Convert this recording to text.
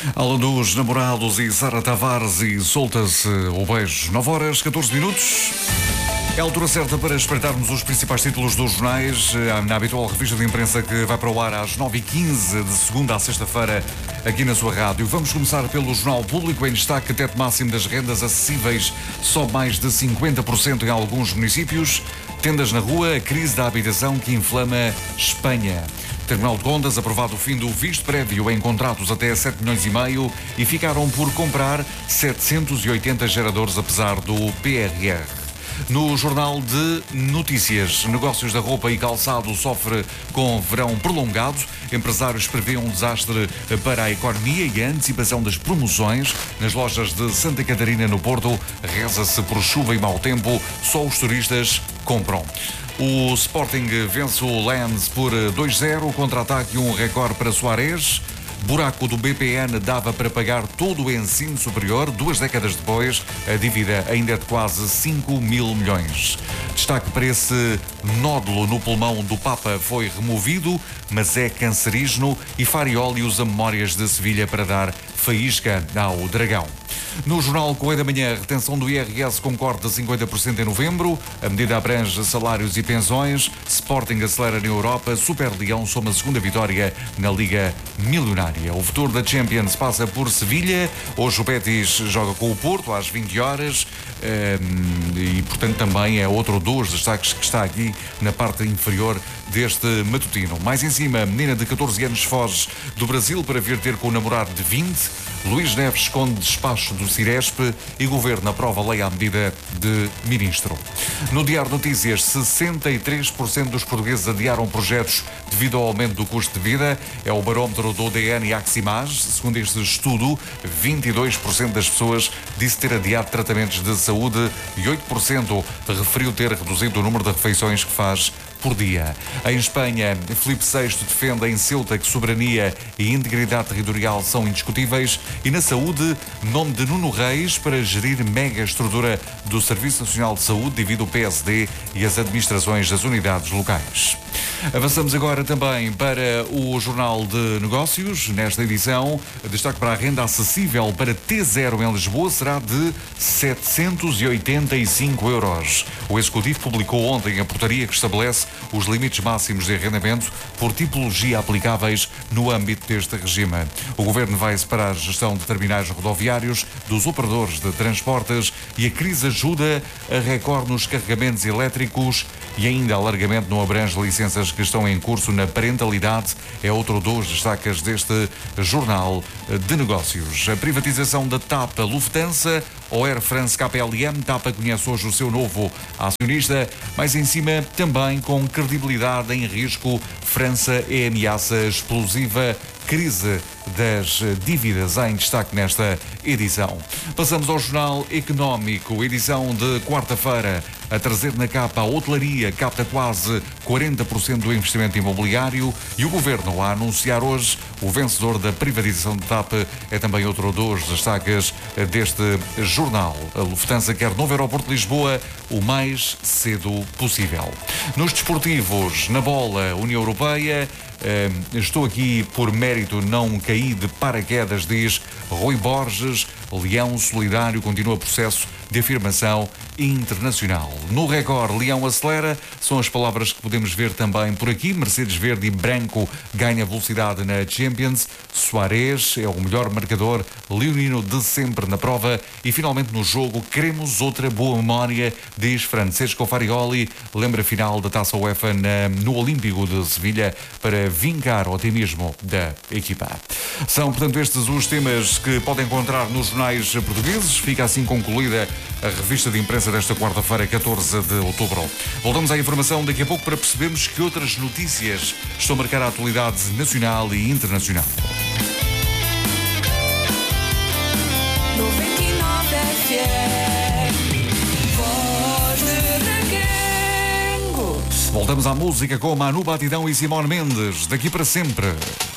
Alan dos Namorados e Sara Tavares e solta-se o beijo. 9 horas, 14 minutos. É a altura certa para espreitarmos os principais títulos dos jornais, na habitual revista de imprensa que vai para o ar às 9h15, de segunda a sexta-feira, aqui na sua rádio. Vamos começar pelo Jornal Público. Em destaque, teto máximo das rendas acessíveis sobe mais de 50% em alguns municípios. Tendas na rua, a crise da habitação que inflama Espanha. Tribunal de Contas aprovado o fim do visto prévio em contratos até 7,5 milhões e ficaram por comprar 780 geradores apesar do PRR. No Jornal de Notícias, negócios da roupa e calçado sofre com verão prolongado. Empresários prevêem um desastre para a economia e a antecipação das promoções. Nas lojas de Santa Catarina, no Porto, reza-se por chuva e mau tempo. Só os turistas compram. O Sporting vence o Lens por 2-0. Contra-ataque, um recorde para Soares. Buraco do BPN dava para pagar todo o ensino superior. 2 décadas depois, a dívida ainda é de quase 5 mil milhões. Destaque para esse nódulo no pulmão do Papa foi removido, mas é cancerígeno e Farioli usa memórias de Sevilha para dar faísca ao Dragão. No Jornal Correio da Manhã, a retenção do IRS com corte de 50% em novembro. A medida abrange salários e pensões. Sporting acelera na Europa. Super Leão soma a segunda vitória na Liga Milionária. O futuro da Champions passa por Sevilha. Hoje o Betis joga com o Porto às 20 horas. E, portanto, também é outro dos destaques que está aqui na parte inferior deste matutino. Mais em cima, a menina de 14 anos foge do Brasil para vir ter com o namorado de 20. Luís Neves esconde despacho do Ciresp e governo aprova a lei à medida de ministro. No Diário de Notícias, 63% dos portugueses adiaram projetos devido ao aumento do custo de vida. É o barómetro do DN e Aximage. Segundo este estudo, 22% das pessoas disse ter adiado tratamentos de saúde e 8% referiu ter reduzido o número de refeições que faz por dia. Em Espanha, Filipe VI defende em Ceuta que soberania e integridade territorial são indiscutíveis e na saúde, nome de Nuno Reis para gerir mega estrutura do Serviço Nacional de Saúde devido ao PSD e as administrações das unidades locais. Avançamos agora também para o Jornal de Negócios. Nesta edição, destaque para a renda acessível para T0 em Lisboa será de 785 euros. O Executivo publicou ontem a portaria que estabelece os limites máximos de arrendamento por tipologia aplicáveis no âmbito deste regime. O Governo vai separar a gestão de terminais rodoviários dos operadores de transportes e a crise ajuda a recorde nos carregamentos elétricos e ainda alargamento não abrange licenças que estão em curso na parentalidade. É outro dos destaques deste Jornal de Negócios. A privatização da TAP, Lufthansa ou Air France KLM. TAP conhece hoje o seu novo acionista. Mais em cima, também com credibilidade em risco, França é ameaça explosiva. Crise das dívidas em destaque nesta edição. Passamos ao Jornal Económico, edição de quarta-feira. A trazer na capa, a hotelaria capta quase 40% do investimento imobiliário e o Governo a anunciar hoje o vencedor da privatização de TAP é também outro dos destaques deste jornal. A Lufthansa quer novo aeroporto de Lisboa o mais cedo possível. Nos desportivos, na bola, União Europeia. Estou aqui por mérito, não caí de paraquedas, diz Rui Borges. Leão solidário continua processo de afirmação internacional. No Record, Leão acelera, são as palavras que podemos ver também por aqui. Mercedes verde e branco ganha velocidade na Champions. Soares é o melhor marcador leonino de sempre na prova. E finalmente no jogo, queremos outra boa memória, diz Francesco Farioli. Lembra a final da Taça UEFA no Olímpico de Sevilha para vincar o otimismo da equipa. São, portanto, estes os temas que podem encontrar nos jornais portugueses. Fica assim concluída a revista de imprensa desta quarta-feira, 14 de outubro. Voltamos à informação daqui a pouco para percebermos que outras notícias estão a marcar a atualidade nacional e internacional. 99 FM, Voz de Requengo. Voltamos à música com Manu Batidão e Simone Mendes. Daqui para sempre.